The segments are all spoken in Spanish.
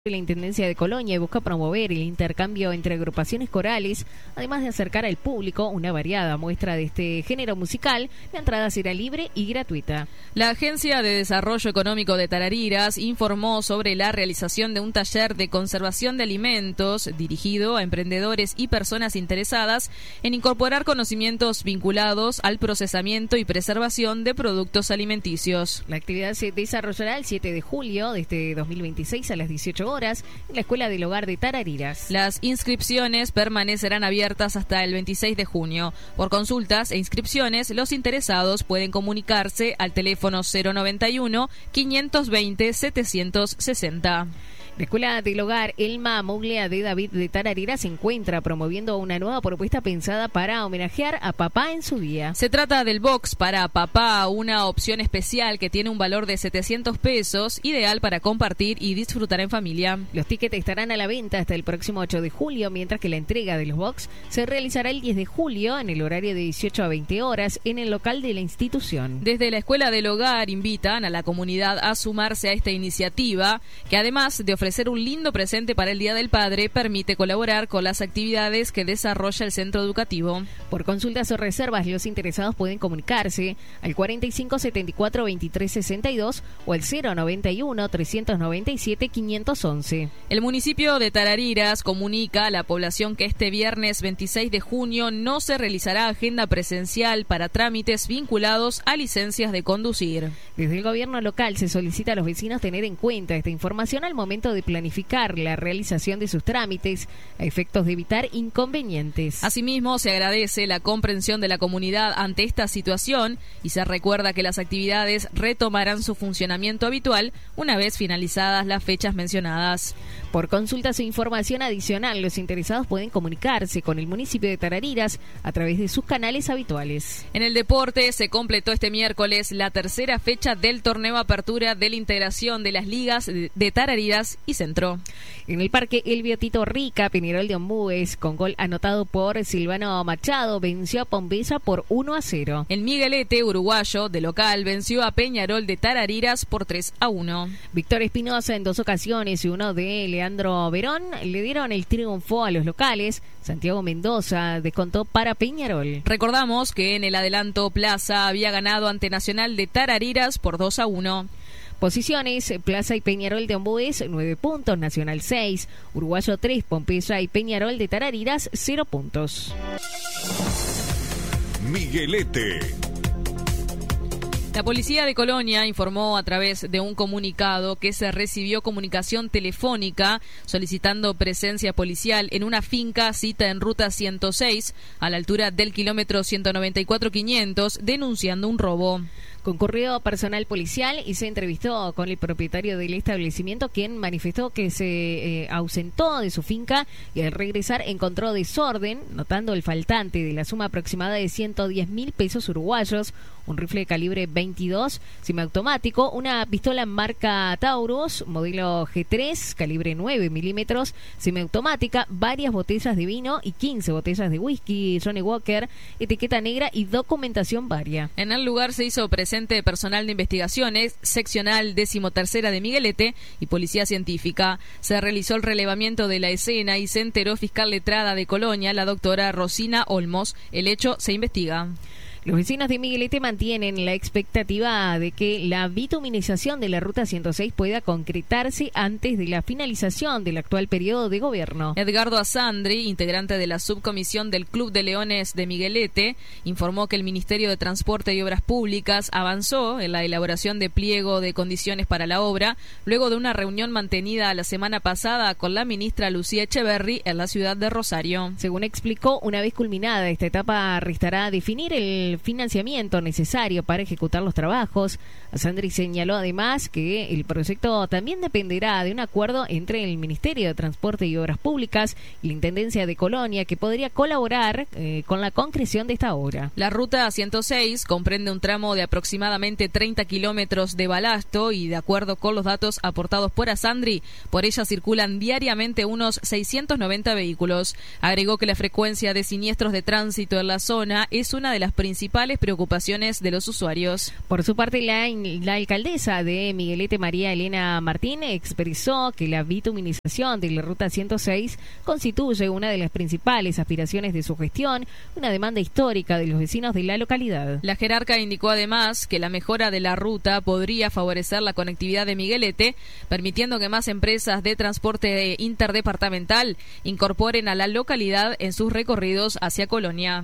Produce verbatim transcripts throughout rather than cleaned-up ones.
La Intendencia de Colonia busca promover el intercambio entre agrupaciones corales, además de acercar al público una variada muestra de este género musical. La entrada será libre y gratuita. La Agencia de Desarrollo Económico de Tarariras informó sobre la realización de un taller de conservación de alimentos dirigido a emprendedores y personas interesadas en incorporar conocimientos vinculados al procesamiento y preservación de productos alimenticios. La actividad se desarrollará el siete de julio de este dos mil veintiséis a las dieciocho horas en la Escuela del Hogar de Tarariras. Las inscripciones permanecerán abiertas hasta el veintiséis de junio. Por consultas e inscripciones, los interesados pueden comunicarse al teléfono cero noventa y uno, quinientos veinte, setecientos sesenta. La Escuela del Hogar Elma Muglia de David de Tarariras se encuentra promoviendo una nueva propuesta pensada para homenajear a papá en su día. Se trata del box para papá, una opción especial que tiene un valor de setecientos pesos, ideal para compartir y disfrutar en familia. Los tickets estarán a la venta hasta el próximo ocho de julio, mientras que la entrega de los box se realizará el diez de julio en el horario de dieciocho a veinte horas en el local de la institución. Desde la Escuela del Hogar invitan a la comunidad a sumarse a esta iniciativa, que además de ofrecer un lindo presente para el Día del Padre, permite colaborar con las actividades que desarrolla el centro educativo. Por consultas o reservas, los interesados pueden comunicarse al cuarenta y cinco, setenta y cuatro, veintitrés, sesenta y dos o al cero noventa y uno, trescientos noventa y siete, quinientos once. El municipio de Tarariras comunica a la población que este viernes veintiséis de junio no se realizará agenda presencial para trámites vinculados a licencias de conducir. Desde el gobierno local se solicita a los vecinos tener en cuenta esta información al momento de planificar la realización de sus trámites a efectos de evitar inconvenientes. Asimismo, se agradece la comprensión de la comunidad ante esta situación y se recuerda que las actividades retomarán su funcionamiento habitual una vez finalizadas las fechas mencionadas. Por consultas o información adicional, los interesados pueden comunicarse con el municipio de Tarariras a través de sus canales habituales. En el deporte se completó este miércoles la tercera fecha del torneo Apertura de la integración de las ligas de Tarariras y Centro. En el Parque Elvio Tito Rica, Peñarol de Ombúes, con gol anotado por Silvano Machado, venció a Pombesa por uno a cero. El Miguelete, uruguayo, de local, venció a Peñarol de Tarariras por tres a uno. Víctor Espinosa en dos ocasiones y uno de Leandro Verón le dieron el triunfo a los locales. Santiago Mendoza descontó para Peñarol. Recordamos que en el adelanto Plaza había ganado ante Nacional de Tarariras por dos a uno. Posiciones: Plaza y Peñarol de Ombúes, nueve puntos, Nacional seis, Uruguayo tres, Pompesa y Peñarol de Tarariras, cero puntos. Miguelete. La policía de Colonia informó a través de un comunicado que se recibió comunicación telefónica solicitando presencia policial en una finca cita en ruta ciento seis a la altura del kilómetro ciento noventa y cuatro quinientos, denunciando un robo. Concurrió personal policial y se entrevistó con el propietario del establecimiento, quien manifestó que se eh, ausentó de su finca y al regresar encontró desorden, notando el faltante de la suma aproximada de ciento diez mil pesos uruguayos, un rifle de calibre veintidós semiautomático, una pistola marca Taurus, modelo G tres, calibre nueve milímetros, semiautomática, varias botellas de vino y quince botellas de whisky Johnny Walker, etiqueta negra y documentación varia. En el lugar se hizo presente personal de investigaciones, seccional decimotercera de Miguelete y policía científica. Se realizó el relevamiento de la escena y se enteró fiscal letrada de Colonia, la doctora Rosina Olmos. El hecho se investiga. Los vecinos de Miguelete mantienen la expectativa de que la bituminización de la Ruta ciento seis pueda concretarse antes de la finalización del actual periodo de gobierno. Edgardo Asandri, integrante de la subcomisión del Club de Leones de Miguelete, informó que el Ministerio de Transporte y Obras Públicas avanzó en la elaboración de pliego de condiciones para la obra, luego de una reunión mantenida la semana pasada con la ministra Lucía Echeverri en la ciudad de Rosario. Según explicó, una vez culminada esta etapa restará a definir el financiamiento necesario para ejecutar los trabajos. Sandri señaló además que el proyecto también dependerá de un acuerdo entre el Ministerio de Transporte y Obras Públicas y la Intendencia de Colonia, que podría colaborar eh, con la concreción de esta obra. La Ruta ciento seis comprende un tramo de aproximadamente treinta kilómetros de balasto y, de acuerdo con los datos aportados por Asandri, por ella circulan diariamente unos seiscientos noventa vehículos. Agregó que la frecuencia de siniestros de tránsito en la zona es una de las principales principales preocupaciones de los usuarios. Por su parte, la, la alcaldesa de Miguelete, María Elena Martín, expresó que la bituminización de la Ruta ciento seis constituye una de las principales aspiraciones de su gestión, una demanda histórica de los vecinos de la localidad. La jerarca indicó además que la mejora de la ruta podría favorecer la conectividad de Miguelete, permitiendo que más empresas de transporte interdepartamental incorporen a la localidad en sus recorridos hacia Colonia.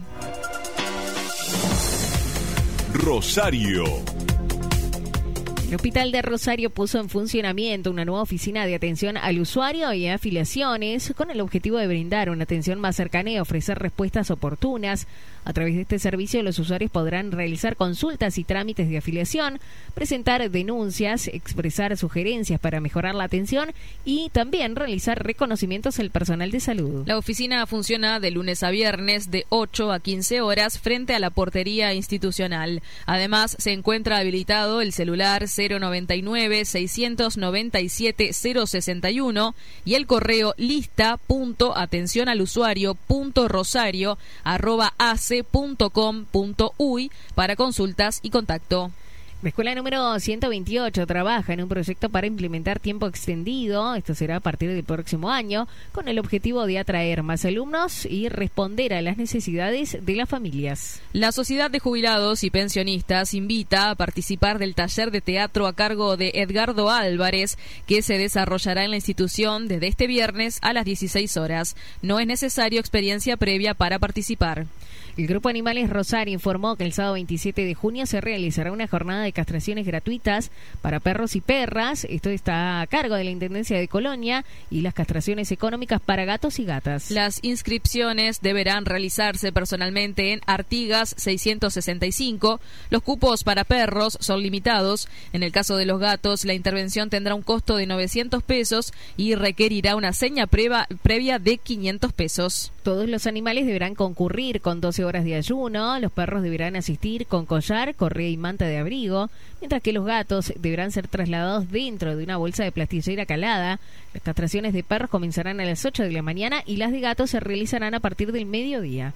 Rosario. El Hospital de Rosario puso en funcionamiento una nueva oficina de atención al usuario y afiliaciones con el objetivo de brindar una atención más cercana y ofrecer respuestas oportunas. A través de este servicio, los usuarios podrán realizar consultas y trámites de afiliación, presentar denuncias, expresar sugerencias para mejorar la atención y también realizar reconocimientos al personal de salud. La oficina funciona de lunes a viernes de ocho a quince horas frente a la portería institucional. Además, se encuentra habilitado el celular cero noventa y nueve, seiscientos noventa y siete, cero sesenta y uno y el correo lista punto atención al usuario punto rosario arroba ace punto com punto uy para consultas y contacto. La escuela número ciento veintiocho trabaja en un proyecto para implementar tiempo extendido. Esto será a partir del próximo año, con el objetivo de atraer más alumnos y responder a las necesidades de las familias. La Sociedad de Jubilados y Pensionistas invita a participar del taller de teatro a cargo de Edgardo Álvarez, que se desarrollará en la institución desde este viernes a las dieciséis horas. No es necesario experiencia previa para participar. El Grupo Animales Rosario informó que el sábado veintisiete de junio se realizará una jornada de castraciones gratuitas para perros y perras. Esto está a cargo de la Intendencia de Colonia, y las castraciones económicas para gatos y gatas. Las inscripciones deberán realizarse personalmente en Artigas seiscientos sesenta y cinco. Los cupos para perros son limitados. En el caso de los gatos, la intervención tendrá un costo de novecientos pesos y requerirá una seña previa, previa de quinientos pesos. Todos los animales deberán concurrir con doce horas de ayuno. Los perros deberán asistir con collar, correa y manta de abrigo, mientras que los gatos deberán ser trasladados dentro de una bolsa de plastillera calada. Las castraciones de perros comenzarán a las ocho de la mañana y las de gatos se realizarán a partir del mediodía.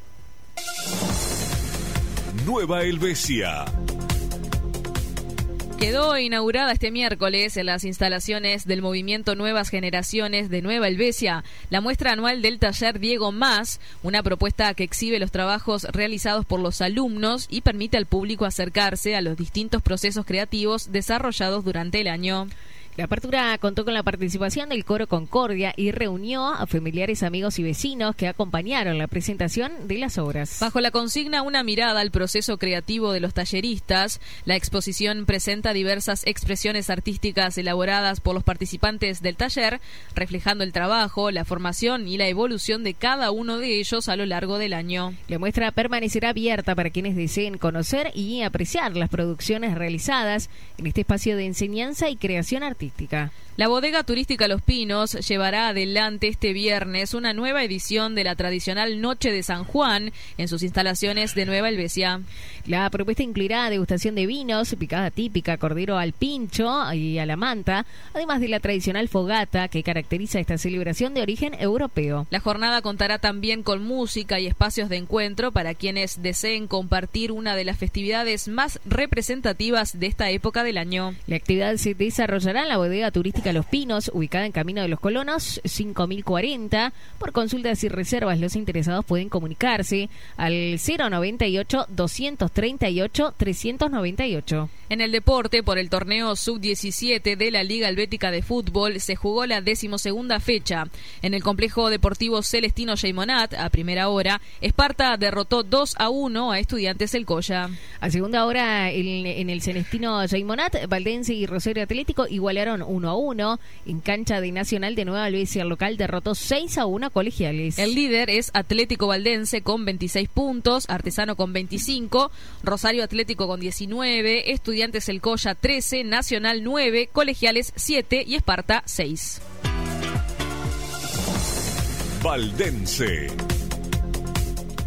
Nueva Helvecia. Quedó inaugurada este miércoles en las instalaciones del movimiento Nuevas Generaciones de Nueva Helvecia la muestra anual del taller Diego Más, una propuesta que exhibe los trabajos realizados por los alumnos y permite al público acercarse a los distintos procesos creativos desarrollados durante el año. La apertura contó con la participación del Coro Concordia y reunió a familiares, amigos y vecinos que acompañaron la presentación de las obras. Bajo la consigna Una mirada al proceso creativo de los talleristas, la exposición presenta diversas expresiones artísticas elaboradas por los participantes del taller, reflejando el trabajo, la formación y la evolución de cada uno de ellos a lo largo del año. La muestra permanecerá abierta para quienes deseen conocer y apreciar las producciones realizadas en este espacio de enseñanza y creación artística. La bodega turística Los Pinos llevará adelante este viernes una nueva edición de la tradicional Noche de San Juan en sus instalaciones de Nueva Helvecia. La propuesta incluirá degustación de vinos, picada típica, cordero al pincho y a la manta, además de la tradicional fogata que caracteriza esta celebración de origen europeo. La jornada contará también con música y espacios de encuentro para quienes deseen compartir una de las festividades más representativas de esta época del año. La actividad se desarrollará en la bodega turística Los Pinos, ubicada en Camino de los Colonos, cinco mil cuarenta. Por consultas y reservas, los interesados pueden comunicarse al cero noventa y ocho, doscientos treinta y ocho, trescientos noventa y ocho. En el deporte, por el torneo sub diecisiete de la Liga Helvética de Fútbol, se jugó la decimosegunda fecha. En el complejo deportivo Celestino Geymonat, a primera hora, Esparta derrotó dos a uno a Estudiantes El Colla. A segunda hora, en, en el Celestino Geymonat, Valdense y Rosario Atlético igualaron uno a uno. En cancha de Nacional de Nueva Helvecia, el local derrotó seis a uno a Colegiales. El líder es Atlético Valdense con veintiséis puntos, Artesano con veinticinco, Rosario Atlético con diecinueve, Estudiantes El Colla trece, Nacional nueve, Colegiales siete y Esparta seis. Valdense.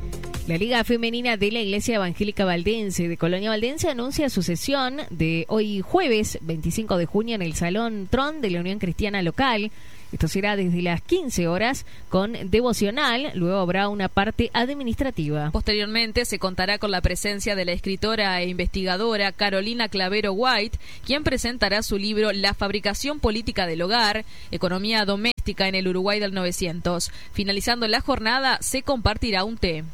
La Liga Femenina de la Iglesia Evangélica Valdense de Colonia Valdense anuncia su sesión de hoy jueves veinticinco de junio en el Salón Tron de la Unión Cristiana Local. Esto será desde las quince horas con devocional, luego habrá una parte administrativa. Posteriormente se contará con la presencia de la escritora e investigadora Carolina Clavero White, quien presentará su libro La fabricación política del hogar, economía doméstica en el Uruguay del novecientos. Finalizando la jornada se compartirá un té.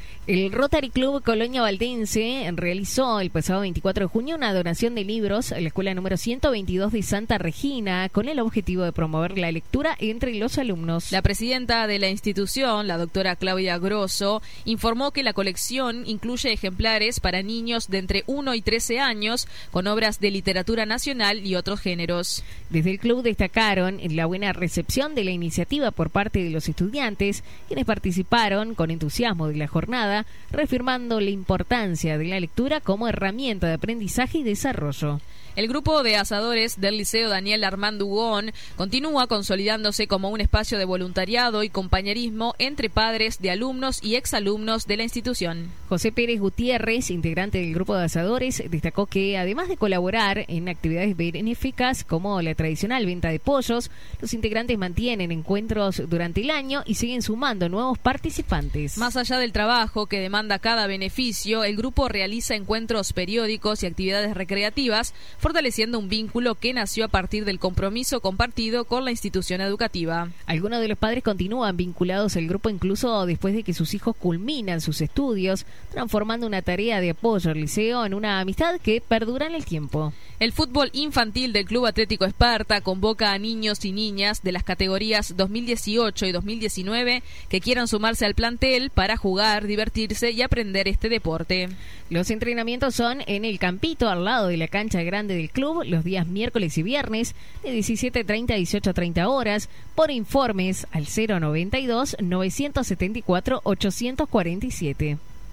El Rotary Club Colonia Valdense realizó el pasado veinticuatro de junio una donación de libros a la escuela número ciento veintidós de Santa Regina con el objetivo de promover la lectura entre los alumnos. La presidenta de la institución, la doctora Claudia Grosso, informó que la colección incluye ejemplares para niños de entre uno y trece años con obras de literatura nacional y otros géneros. Desde el club destacaron la buena recepción de la iniciativa por parte de los estudiantes, quienes participaron con entusiasmo de la jornada, reafirmando la importancia de la lectura como herramienta de aprendizaje y desarrollo. El grupo de asadores del Liceo Daniel Armando Ugón continúa consolidándose como un espacio de voluntariado y compañerismo entre padres de alumnos y exalumnos de la institución. José Pérez Gutiérrez, integrante del grupo de asadores, destacó que además de colaborar en actividades benéficas como la tradicional venta de pollos, los integrantes mantienen encuentros durante el año y siguen sumando nuevos participantes. Más allá del trabajo que demanda cada beneficio, el grupo realiza encuentros periódicos y actividades recreativas, fortaleciendo un vínculo que nació a partir del compromiso compartido con la institución educativa. Algunos de los padres continúan vinculados al grupo incluso después de que sus hijos culminan sus estudios, transformando una tarea de apoyo al liceo en una amistad que perdura en el tiempo. El fútbol infantil del Club Atlético Esparta convoca a niños y niñas de las categorías dos mil dieciocho y dos mil diecinueve que quieran sumarse al plantel para jugar, divertirse y aprender este deporte. Los entrenamientos son en el campito al lado de la cancha grande del club los días miércoles y viernes de diecisiete treinta a dieciocho treinta horas. Por informes al cero noventa y dos, novecientos setenta y cuatro, ochocientos cuarenta y siete.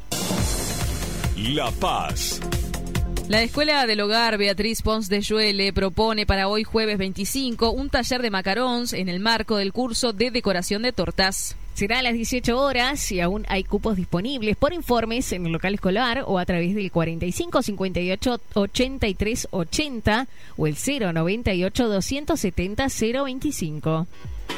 La Paz. La Escuela del Hogar Beatriz Pons de Lluele propone para hoy jueves veinticinco un taller de macarons en el marco del curso de decoración de tortas. Será a las dieciocho horas y aún hay cupos disponibles. Por informes en el local escolar o a través del cuarenta y cinco cincuenta y ocho ochenta y tres ochenta o el cero noventa y ocho doscientos setenta cero veinticinco.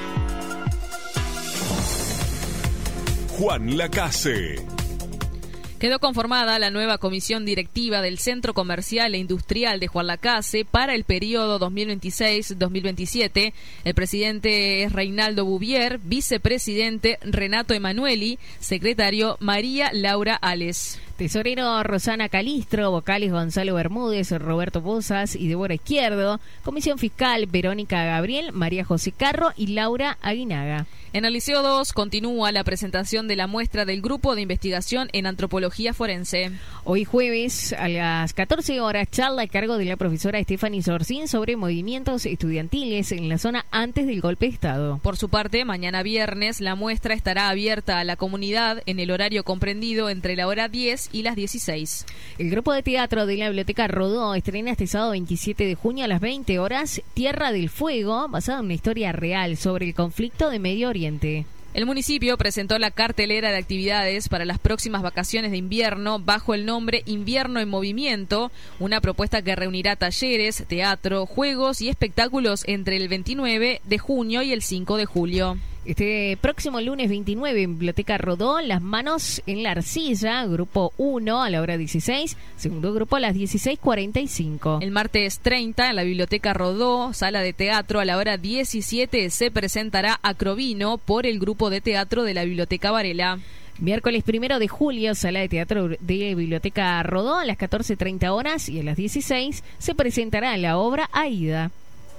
Juan Lacase. Quedó conformada la nueva comisión directiva del Centro Comercial e Industrial de Juan Lacase para el periodo dos mil veintiséis dos mil veintisiete. El presidente es Reinaldo Bouvier, vicepresidente Renato Emanueli, secretario María Laura Ales. Tesorero Rosana Calistro, vocales Gonzalo Bermúdez, Roberto Pozas y Débora Izquierdo, comisión fiscal Verónica Gabriel, María José Carro y Laura Aguinaga. En el Liceo dos continúa la presentación de la muestra del Grupo de Investigación en Antropología Forense. Hoy jueves a las catorce horas, charla a cargo de la profesora Stephanie Sorcín sobre movimientos estudiantiles en la zona antes del golpe de Estado. Por su parte, mañana viernes la muestra estará abierta a la comunidad en el horario comprendido entre la hora diez y las dieciséis. El grupo de teatro de la Biblioteca Rodó estrena este sábado veintisiete de junio a las veinte horas Tierra del Fuego, basada en una historia real sobre el conflicto de Medio Oriente. El municipio presentó la cartelera de actividades para las próximas vacaciones de invierno bajo el nombre Invierno en Movimiento, una propuesta que reunirá talleres, teatro, juegos y espectáculos entre el veintinueve de junio y el cinco de julio. Este próximo lunes veintinueve en Biblioteca Rodó, Las Manos en la Arcilla, grupo uno a la hora dieciséis, segundo grupo a las dieciséis cuarenta y cinco. El martes treinta en la Biblioteca Rodó, sala de teatro a la hora diecisiete, se presentará Acrovino por el grupo de teatro de la Biblioteca Varela. Miércoles primero de julio, sala de teatro de Biblioteca Rodó a las catorce treinta horas y a las dieciséis se presentará la obra Aida.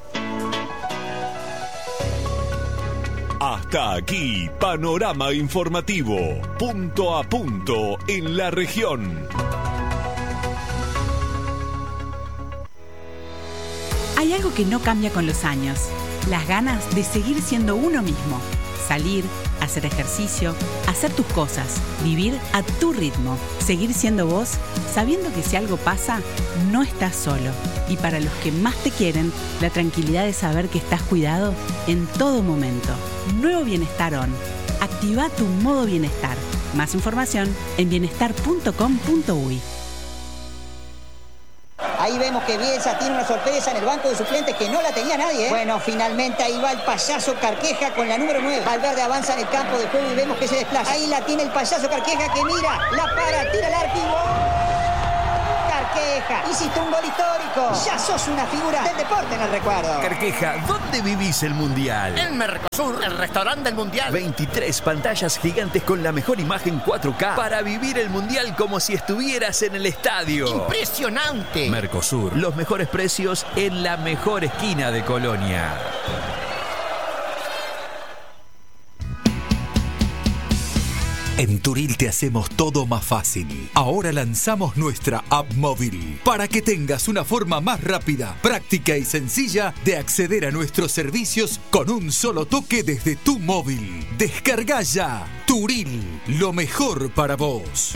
Hasta aquí, panorama informativo, punto a punto en la región. Hay algo que no cambia con los años, las ganas de seguir siendo uno mismo. Salir, hacer ejercicio, hacer tus cosas, vivir a tu ritmo, seguir siendo vos, sabiendo que si algo pasa, no estás solo. Y para los que más te quieren, la tranquilidad de saber que estás cuidado en todo momento. Nuevo Bienestar On. Activa tu modo bienestar. Más información en bienestar punto com punto uy. Ahí vemos que Bielsa tiene una sorpresa en el banco de suplentes que no la tenía nadie, ¿eh? Bueno, finalmente ahí va el payaso Carqueja con la número nueve. Valverde avanza en el campo de juego y vemos que se desplaza. Ahí la tiene el payaso Carqueja que mira, la para, tira el arco y ¡gol! Carqueja, hiciste un gol histórico. Ya sos una figura del deporte en el recuerdo. Carqueja, ¿dónde vivís el Mundial? En Mercosur, el restaurante del Mundial. veintitrés pantallas gigantes con la mejor imagen cuatro K para vivir el Mundial como si estuvieras en el estadio. ¡Impresionante! Mercosur, los mejores precios en la mejor esquina de Colonia. En Turil te hacemos todo más fácil. Ahora lanzamos nuestra app móvil para que tengas una forma más rápida, práctica y sencilla de acceder a nuestros servicios con un solo toque desde tu móvil. Descarga ya Turil, lo mejor para vos.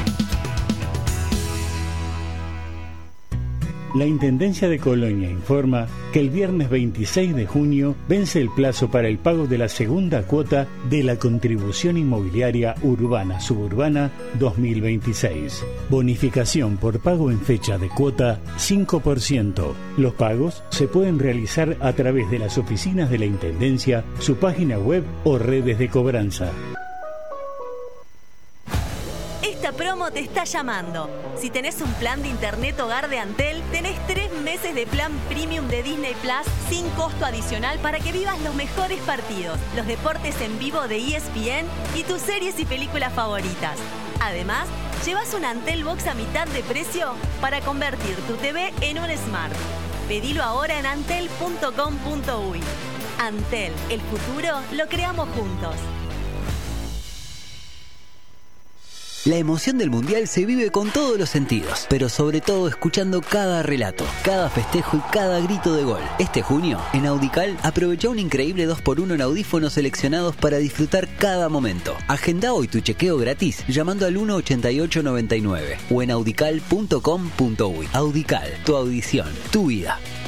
La Intendencia de Colonia informa que el viernes veintiséis de junio vence el plazo para el pago de la segunda cuota de la Contribución Inmobiliaria Urbana Suburbana dos mil veintiséis. Bonificación por pago en fecha de cuota cinco por ciento. Los pagos se pueden realizar a través de las oficinas de la Intendencia, su página web o redes de cobranza. Esta promo te está llamando. Si tenés un plan de internet hogar de Antel, tenés tres meses de plan premium de Disney Plus sin costo adicional para que vivas los mejores partidos, los deportes en vivo de E S P N y tus series y películas favoritas. Además, llevas un Antel Box a mitad de precio para convertir tu T V en un Smart. Pedilo ahora en antel punto com punto uy. Antel, el futuro lo creamos juntos. La emoción del Mundial se vive con todos los sentidos, pero sobre todo escuchando cada relato, cada festejo y cada grito de gol. Este junio, en Audical, aprovecha un increíble dos por uno en audífonos seleccionados para disfrutar cada momento. Agenda hoy tu chequeo gratis llamando al uno ochenta y ocho noventa y nueve o en audical punto com punto uy. Audical, tu audición, tu vida.